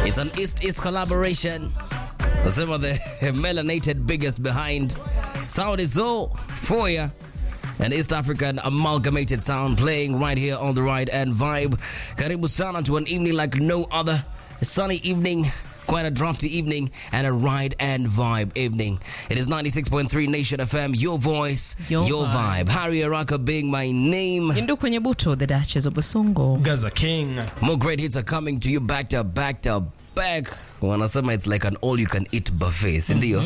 It's an East-East collaboration. Some of the melanated biggest behind. Sound is so for you. An East African amalgamated sound playing right here on the Ride and Vibe. Karibu sana to an evening like no other. A sunny evening, quite a drafty evening, and a Ride and Vibe evening. It is 96.3 Nation FM, your voice, your vibe. Harry Araka being my name. Yindu kwenye buto, the Duchess of Basongo. Gaza King. More great hits are coming to you back to back to back. Wanasema it's like an all-you-can-eat buffet, sindio?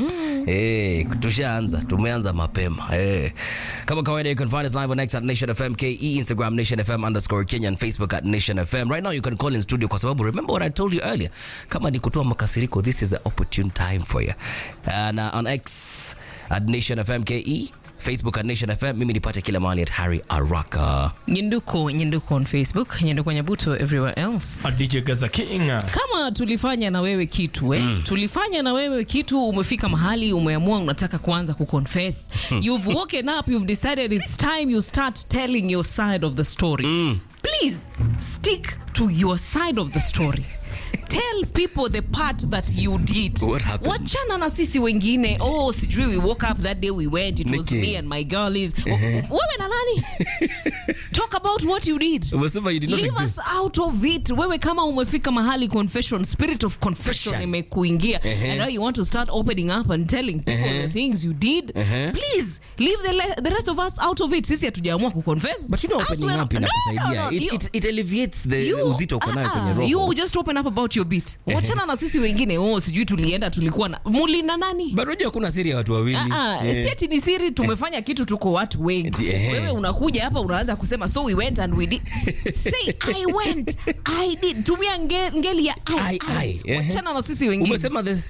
Tumeanza mapema. Kama kawaida, you can find us live on X at Nation FM KE, Instagram Nation FM _Kenya, and Facebook at Nation FM. Right now you can call in studio kwa sababu remember what I told you earlier. Kama ni kutoa makasiriko, this is the opportune time for you. And on X at Nation FM KE, Facebook at Nation FM, mimi nipate kila mahali at Harry Araka. Nyinduko on Facebook, Nyinduko Nyabuto everywhere else. A DJ Gaza King. Kama tulifanya na wewe kitu, tulifanya na wewe kitu, umefika mahali, umeamua unataka kuanza kuconfess. You've woken up, you've decided it's time you start telling your side of the story. Please, stick to your side of the story. Tell people the part that you did. What happened? Wachana na sisi wengine. Oh, sijui we woke up that day we went. It was me and my girlies. Wewe na nani? Talk about what you did. Umesema you did not Leave exist. us out of it. Wewe kama umefika mahali confession, spirit of confession imekuingia. And now you want to start opening up and telling people the things you did. Please, leave the rest of us out of it. Sisi hatujaamua kuconfess. But you know opening up inakusaidia. It alleviates the uzito uko nayo kwenye roho. You just open up about your bit. Wachana na sisi wengine. Oh, sijui tulienda tulikuwa na mulina nani? But unajua kuna siri ya watu wawili. Si ati ni siri, tumefanya kitu, tuko watu wengi. Wewe unakuja hapa unaanza kusema so we went and we did. Say I went, I did. Tumia ngeli ya I. Wachana na sisi wengine. Umesema the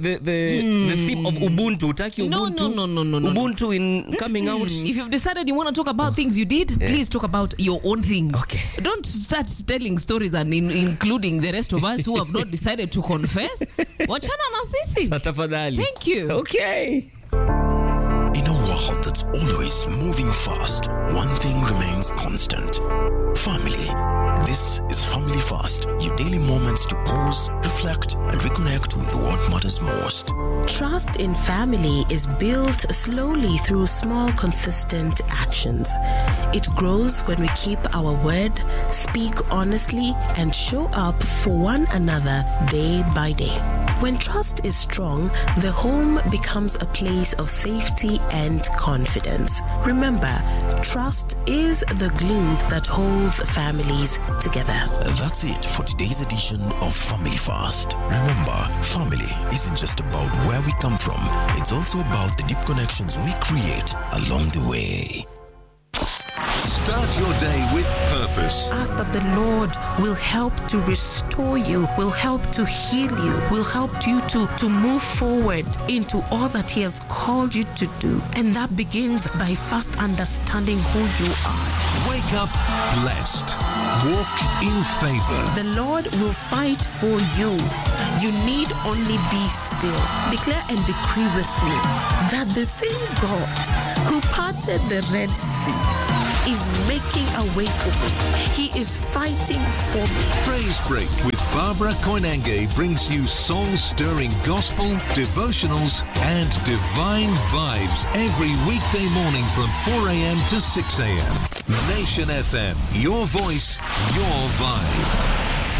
theme of Ubuntu. Utaki Ubuntu? No. Ubuntu in coming out. If you've decided you want to talk about things you did, please talk about your own things. Okay. Don't start telling stories and including the rest of us who have not decided to confess. Wachana na sisi. Tafadhali. Thank you. Okay. In a world that's always moving fast, one thing remains constant. Family. This is Family Fast, your daily moments to pause, reflect, and reconnect with what matters most. Trust in family is built slowly through small, consistent actions. It grows when we keep our word, speak honestly, and show up for one another day by day. When trust is strong, the home becomes a place of safety and confidence. Remember, trust is the glue that holds families together. That's it for today's edition of Family Fast. Remember, family isn't just about where we come from, it's also about the deep connections we create along the way. Start your day with purpose. Ask that the Lord will help to restore you, will help to heal you, will help you to move forward into all that He has called you to do. And that begins by first understanding who you are. Wake up blessed. Walk in favor. The Lord will fight for you. You need only be still. Declare and decree with me that the same God who parted the Red Sea is making a way for me. He is fighting for me. Praise Break with Barbara Koinange brings you soul-stirring gospel, devotionals, and divine vibes every weekday morning from 4 a.m. to 6 a.m. Nation FM, your voice, your vibe.